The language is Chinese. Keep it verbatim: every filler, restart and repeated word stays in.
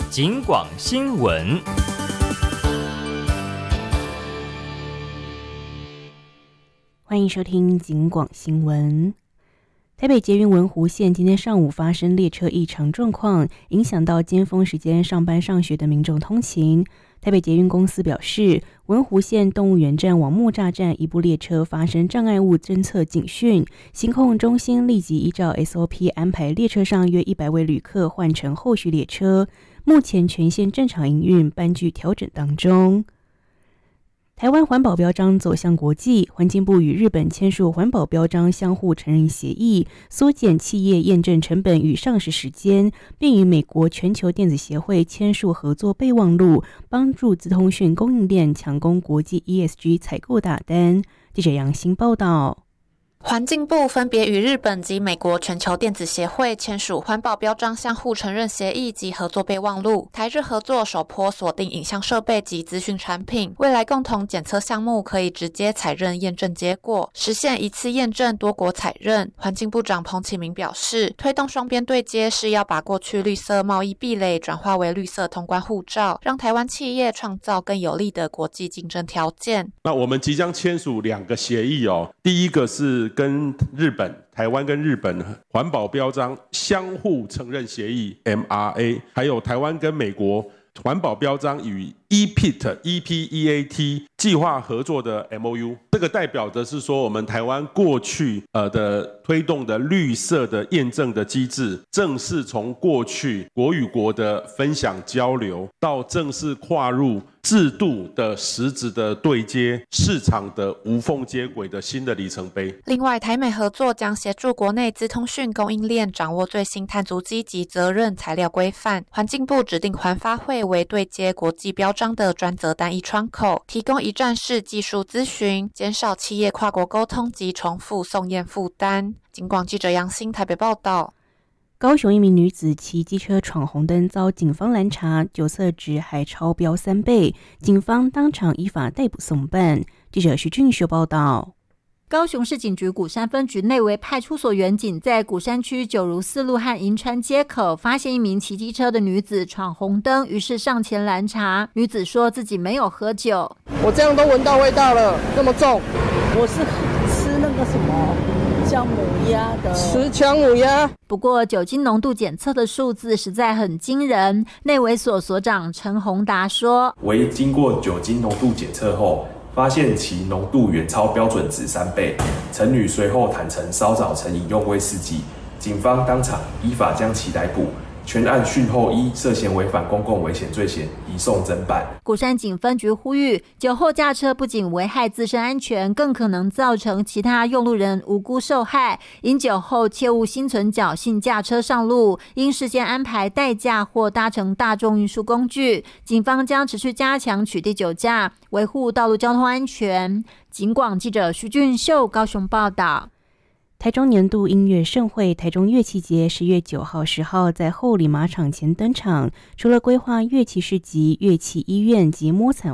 警广新闻。 欢迎收听警广新闻。台北捷运文湖线今天上午发生列车异常状况，影响到尖峰时间上班上学的民众通勤。台北捷运公司表示，文湖线动物园站往木栅站一部列车发生障碍物侦测警讯，行控中心立即依照 S O P 安排列车上约一百位旅客换乘后续列车，目前全线正常营运，班距调整当中。台湾环保标章走向国际，环境部与日本签署环保标章相互承认协议，缩减企业验证成本与上市时间，并与美国全球电子协会签署合作备忘录，帮助资通讯供应链抢攻国际 E S G 采购大单。记者杨欣报道。 环境部分别与日本及美国全球电子协会签署环保标章相互承认协议及合作备忘录，台日合作首波锁定影像设备及资讯产品，未来共同检测项目可以直接采认验证结果，实现一次验证多国采认。环境部长彭启明表示，推动双边对接是要把过去绿色贸易壁垒转化为绿色通关护照，让台湾企业创造更有利的国际竞争条件。 那我们即将签署两个协议哦，第一个是跟日本、台湾跟日本环保标章相互承认协议 M R A， 还有台湾跟美国环保标章与 E P A T E P E A T 计划合作的 M O U， 这个代表的是说我们台湾过去呃的推动的绿色的验证的机制，正式从过去国与国的分享交流，到正式跨入制度的实质的对接，市场的无缝接轨的新的里程碑。 另外，台美合作将协助国内资通讯供应链掌握最新碳足迹及责任材料规范。环境部指定环发会为对接国际标章的专责单一窗口，提供一站式技术咨询，减少企业跨国沟通及重复送验负担。警广记者杨欣台北报道。 高雄一名女子骑机车闯红灯遭警方拦查，酒测值还超标三倍，警方当场依法逮捕送办。记者徐俊秀报道。 高雄市警局鼓山分局内围派出所员警在鼓山区九如四路和银川街口发现一名骑机车的女子闯红灯，于是上前拦查。女子说自己没有喝酒。 我这样都闻到味道了，那么重。 我是吃那个什么姜母鸭的， 吃姜母鸭。 不过酒精浓度检测的数字实在很惊人。内围所所长陈宏达说， 为经过酒精浓度检测后，发现其浓度远超标准值三倍，陈女随后坦承稍早曾饮用威士忌，警方当场依法将其逮捕，全案讯后依涉嫌违反公共危险罪嫌移送侦办。 鼓山警分局呼吁，酒后驾车不仅危害自身安全，更可能造成其他用路人无辜受害。饮酒后切勿心存侥幸驾车上路，应事先安排代驾或搭乘大众运输工具。警方将持续加强取缔酒驾，维护道路交通安全。警广记者徐俊秀高雄报道。 台中年度音乐盛会台中乐器节十月九号、十号在后里马场前登场，除了规划乐器市集、乐器医院及摸彩